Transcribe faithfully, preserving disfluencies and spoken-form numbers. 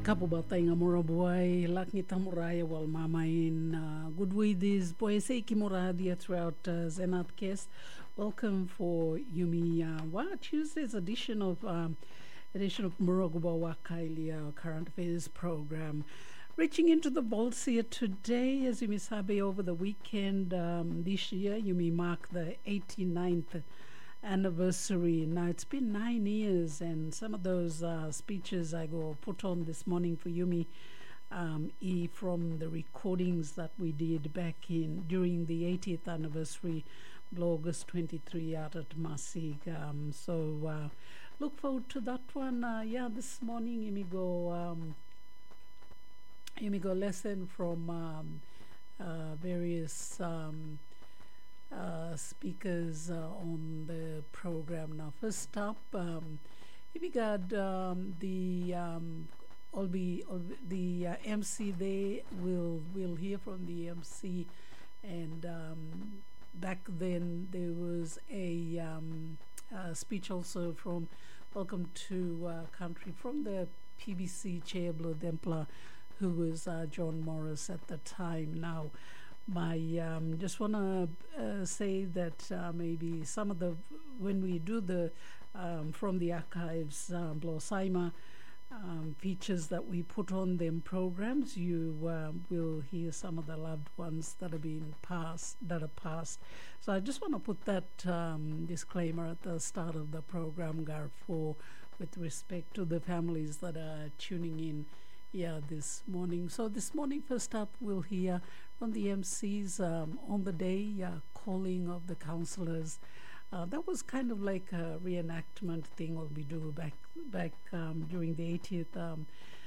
Kapubatay nga mura buhay, laknit ang muraya wal mamain. Uh, good way this boy say kimuradia throughout uh, Zenat Cast. Welcome for Yumi uh, Wa Tuesday's edition of um, edition of Muraguba Wakaili, our current affairs program. Reaching into the vaults here today, as Yumi Sabe over the weekend um, this year, Yumi mark the eighty-ninth anniversary. Now it's been nine years, and some of those uh, speeches I go put on this morning for Yumi um, e from the recordings that we did back in during the eightieth anniversary, August twenty-third out at Masig. Um, so uh, look forward to that one. Uh, yeah, this morning Yumi go um, Yumi go lesson from um, uh, various. Um, Uh, speakers uh, on the program. Now, first up, um, we got um, the um, all be, all be the uh, M C. They will will hear from the M C, and um, back then there was a, um, a speech also from Welcome to uh, Country from the P B C chair Blue Dempler, who was uh, John Morris at the time. Now, My um, just want to uh, say that uh, maybe some of the when we do the um, from the archives um, Blosaima um, features that we put on them programs, you uh, will hear some of the loved ones that have been passed that are passed. So I just want to put that um, disclaimer at the start of the program, Gar, for with respect to the families that are tuning in. Yeah, this morning. So this morning, first up, we'll hear from the M Cs um, on the day, uh, calling of the councillors. Uh, that was kind of like a reenactment thing what we do back back um, during the eightieth um,